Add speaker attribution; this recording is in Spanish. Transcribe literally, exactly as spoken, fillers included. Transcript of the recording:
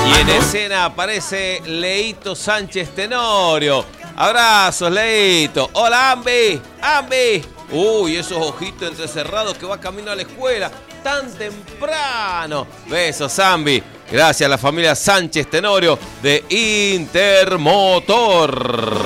Speaker 1: Y en escena aparece Leito Sánchez Tenorio. Abrazos, Leito. Hola, Ambi. Ambi. Uy, esos ojitos entrecerrados que va camino a la escuela. Tan temprano. Besos, Ambi. Gracias a la familia Sánchez Tenorio de Intermotor.